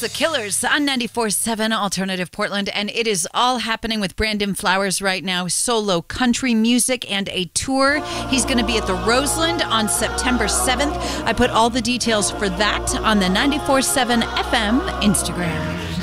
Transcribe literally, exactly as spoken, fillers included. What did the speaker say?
The Killers on ninety-four point seven Alternative Portland, and it is all happening with Brandon Flowers right now. Solo country music and a tour. He's going to be at the Roseland on September seventh. I put all the details for that on the ninety-four point seven F M Instagram.